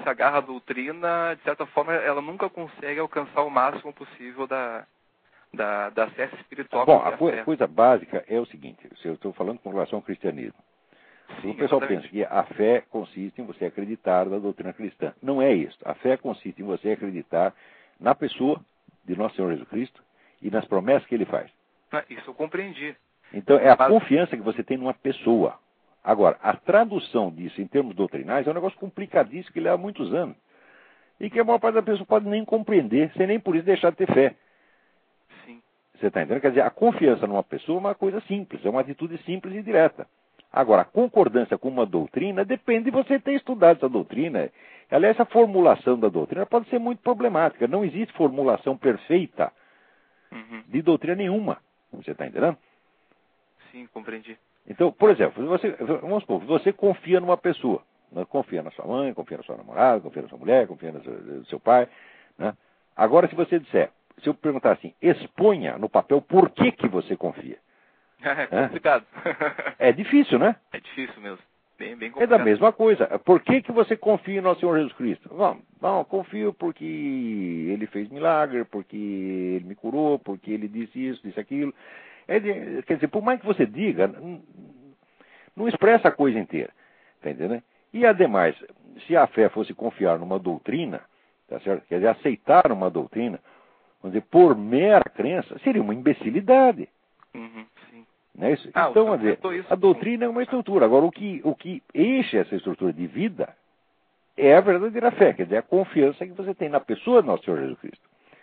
agarra à doutrina, de certa forma, ela nunca consegue alcançar o máximo possível da acesso espiritual. Bom, a coisa básica é o seguinte, eu estou falando com relação ao cristianismo. Sim, o pessoal exatamente. pensa que a fé consiste em você acreditar na doutrina cristã. Não é isso. A fé consiste em você acreditar na pessoa de Nosso Senhor Jesus Cristo e nas promessas que Ele faz. Isso eu compreendi. Então, é a confiança que você tem numa pessoa. Agora, a tradução disso em termos doutrinais é um negócio complicadíssimo que leva muitos anos. E que a maior parte da pessoa pode nem compreender, sem nem por isso deixar de ter fé. Sim. Você está entendendo? Quer dizer, a confiança numa pessoa é uma coisa simples, é uma atitude simples e direta. Agora, a concordância com uma doutrina depende de você ter estudado essa doutrina. Aliás, essa formulação da doutrina pode ser muito problemática. Não existe formulação perfeita de doutrina nenhuma. Você está entendendo? Sim, compreendi. Então, por exemplo, vamos supor, você confia numa pessoa. Né? Confia na sua mãe, confia na sua namorada, confia na sua mulher, confia no seu pai. Né? Agora, se você disser, se eu perguntar assim, exponha no papel por que você confia. É complicado. É difícil, né? É difícil mesmo. Bem complicado. É da mesma coisa. Por que você confia em Nosso Senhor Jesus Cristo? Bom, confio porque Ele fez milagre, porque Ele me curou, porque Ele disse isso, disse aquilo. Quer dizer, por mais que você diga, não expressa a coisa inteira. Tá entendendo? E, ademais, se a fé fosse confiar numa doutrina, tá certo? Quer dizer, aceitar uma doutrina, vamos dizer, por mera crença, seria uma imbecilidade. Sim. Não é isso? Então, vamos dizer, a doutrina é uma estrutura. Agora, o que enche essa estrutura de vida é a verdadeira fé, quer dizer, a confiança que você tem na pessoa do Nosso Senhor Jesus Cristo.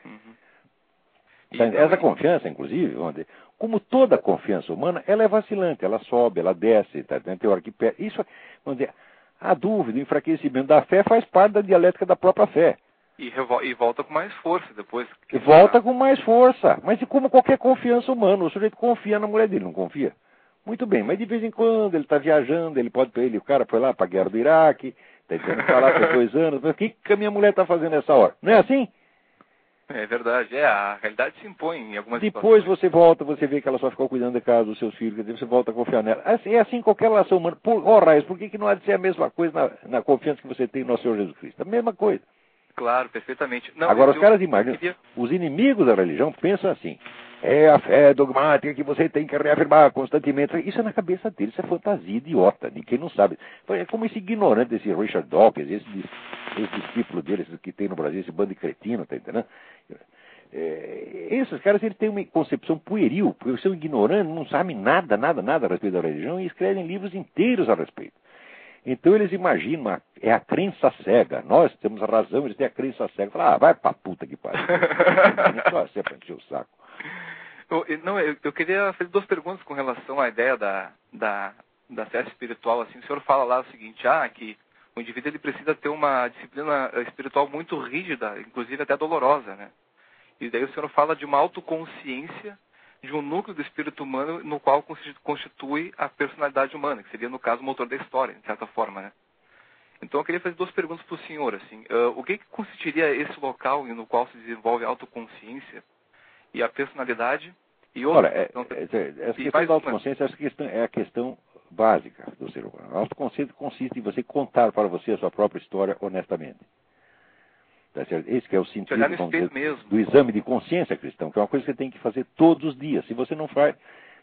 Essa confiança, inclusive, vamos dizer, como toda confiança humana, ela é vacilante, ela sobe, ela desce, tá? Tem hora que perde. Isso, vamos dizer, a dúvida, o enfraquecimento da fé faz parte da dialética da própria fé. E volta com mais força depois. E volta com mais força. Mas e como qualquer confiança humana, o sujeito confia na mulher dele, não confia? Muito bem, mas de vez em quando ele está viajando, o cara foi lá para a guerra do Iraque, está lá por 2 anos, mas o que a minha mulher está fazendo nessa hora? Não é assim? É verdade, a realidade se impõe em algumas Depois situações. você volta, você vê que ela só ficou cuidando da casa dos seus filhos, quer dizer, você volta a confiar nela. É assim qualquer relação humana. Raiz, por que não há de ser a mesma coisa na confiança que você tem no Nosso Senhor Jesus Cristo? A mesma coisa. Claro, perfeitamente. Não, agora, os caras imaginam, os inimigos da religião pensam assim, é a fé dogmática que você tem que reafirmar constantemente. Isso é na cabeça deles, isso é fantasia idiota, de quem não sabe. É como esse ignorante, esse Richard Dawkins, esse discípulo dele, esse que tem no Brasil, esse bando de cretino, tá entendendo? Esses caras eles têm uma concepção pueril, porque eles são ignorantes, não sabem nada a respeito da religião e escrevem livros inteiros a respeito. Então eles imaginam, é a crença cega. Nós temos a razão, eles têm a crença cega. Fala, vai pra puta que pariu. Só você pra encher o saco. Eu queria fazer 2 perguntas com relação à ideia da acesso espiritual. Assim, o senhor fala lá o seguinte, que o indivíduo ele precisa ter uma disciplina espiritual muito rígida, inclusive até dolorosa, né? E daí o senhor fala de uma autoconsciência de um núcleo do espírito humano no qual constitui a personalidade humana, que seria, no caso, o motor da história, de certa forma, né? Então, eu queria fazer 2 perguntas para o senhor, assim. O que consistiria esse local no qual se desenvolve a autoconsciência e a personalidade? E outra, essa questão da autoconsciência é a questão básica do ser humano. A autoconsciência consiste em você contar para você a sua própria história honestamente. Esse que é o sentido do exame de consciência cristão, que é uma coisa que você tem que fazer todos os dias. Se você não faz...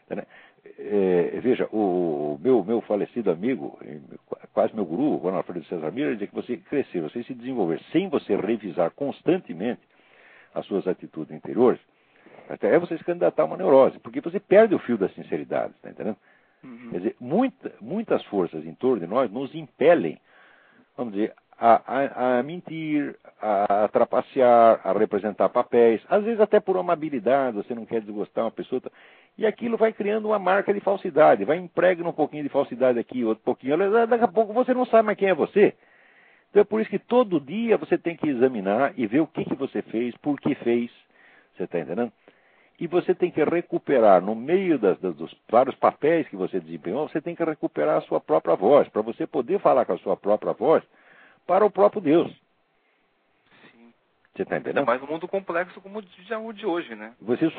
veja, o meu falecido amigo, quase meu guru, Ronald Alfredo César Mira, dizia que você crescer, você se desenvolver sem você revisar constantemente as suas atitudes interiores, até você se candidatar a uma neurose, porque você perde o fio da sinceridade, está entendendo? Quer dizer, muitas forças em torno de nós nos impelem, vamos dizer, a mentir, a trapacear, a representar papéis, às vezes até por amabilidade, você não quer desgostar uma pessoa, e aquilo vai criando uma marca de falsidade, vai impregna um pouquinho de falsidade aqui, outro pouquinho, daqui a pouco você não sabe mais quem é você. Então é por isso que todo dia você tem que examinar e ver o que você fez, por que fez, você está entendendo? E você tem que recuperar, no meio dos vários papéis que você desempenhou, você tem que recuperar a sua própria voz, para você poder falar com a sua própria voz, para o próprio Deus. Sim. Você está entendendo? Ainda mais um mundo complexo como o de hoje, né?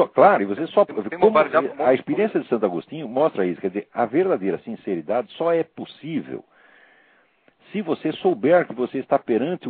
A experiência de Santo Agostinho mostra isso. Quer dizer, a verdadeira sinceridade só é possível se você souber que você está perante